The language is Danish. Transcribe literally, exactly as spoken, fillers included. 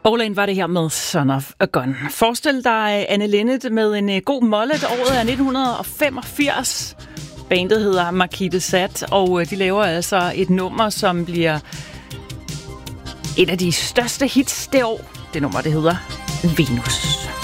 Borland var det her med Son of a Gun. Forestil dig Anne Linnet med en god mollet. Året er nitten femogfirs. Bandet hedder Marquis de Sade, og de laver altså et nummer, som bliver et af de største hits det år. Det nummer, det hedder Venus.